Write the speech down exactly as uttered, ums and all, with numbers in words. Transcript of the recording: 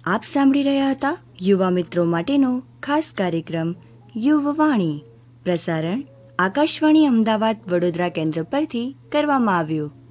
આપ સાંભળી રહ્યા હતા યુવા મિત્રો માટેનો ખાસ કાર્યક્રમ યુવવાણી. પ્રસારણ આકાશવાણી અમદાવાદ વડોદરા કેન્દ્ર પરથી કરવામાં આવ્યું.